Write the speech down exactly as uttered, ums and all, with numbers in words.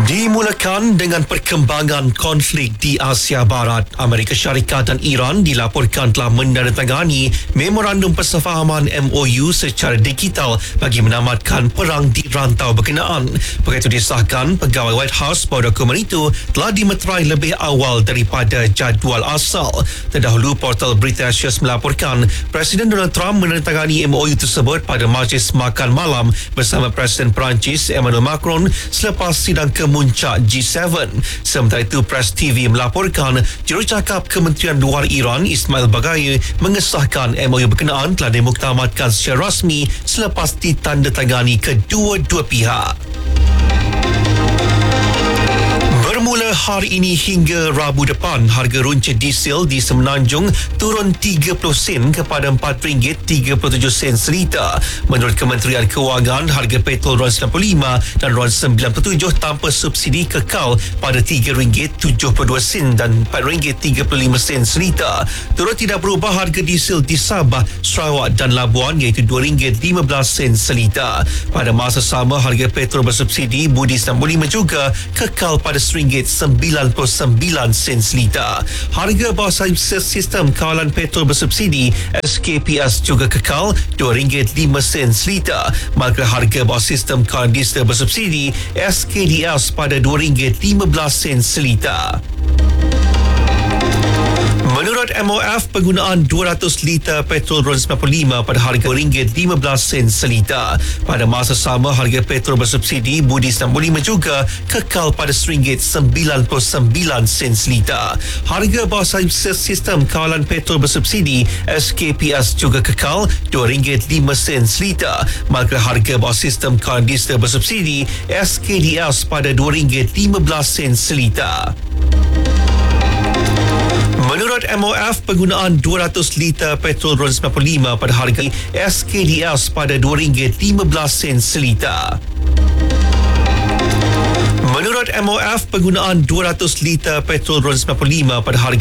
Dimulakan dengan perkembangan konflik di Asia Barat, Amerika Syarikat dan Iran dilaporkan telah menandatangani memorandum persefahaman M O U secara digital bagi menamatkan perang di rantau berkenaan. Begitu disahkan, pegawai White House bahawa dokumen itu telah dimeterai lebih awal daripada jadual asal. Terdahulu, portal Berita Axios melaporkan Presiden Donald Trump menandatangani M O U tersebut pada majlis makan malam bersama Presiden Perancis Emmanuel Macron selepas sidang kemuncak G tujuh. Sementara itu, Press T V melaporkan jurucakap Kementerian Luar Iran Ismail Baghai mengesahkan M O U berkenaan telah dimuktamadkan secara rasmi selepas ditandatangani kedua-dua pihak. Bermula hari ini hingga Rabu depan, harga runcit diesel di Semenanjung turun tiga puluh sen kepada empat ringgit tiga puluh tujuh sen seliter. Menurut Kementerian Kewangan, harga petrol RON sembilan puluh lima dan RON sembilan puluh tujuh tanpa subsidi kekal pada tiga ringgit tujuh puluh dua sen dan empat ringgit tiga puluh lima sen seliter. Turut tidak berubah harga diesel di Sabah, Sarawak dan Labuan iaitu dua ringgit lima belas sen seliter. Pada masa sama, harga petrol bersubsidi Budi sembilan puluh lima juga kekal pada ringgit sembilan puluh sembilan sen seliter. Harga bawah sistem kawalan petrol bersubsidi S K P S juga kekal dua ringgit lima sen seliter. Maka harga bawah sistem kawalan diesel bersubsidi S K D S pada dua ringgit lima belas sen seliter. Menurut M O F, penggunaan dua ratus liter petrol RON sembilan puluh lima pada harga dua ringgit lima belas sen seliter. Pada masa sama, harga petrol bersubsidi Budi sembilan puluh lima juga kekal pada ringgit sembilan puluh sembilan sen seliter. Harga bawah sistem kawalan petrol bersubsidi S K P S juga kekal dua ringgit lima sen seliter. Maka harga bawah sistem kawalan diesel bersubsidi S K D S pada dua ringgit lima belas sen seliter. Menurut M O F, penggunaan dua ratus liter petrol RON sembilan puluh lima pada harga S K D S pada dua ringgit lima belas sen seliter. Menurut M O F, penggunaan dua ratus liter petrol RON sembilan puluh lima pada harga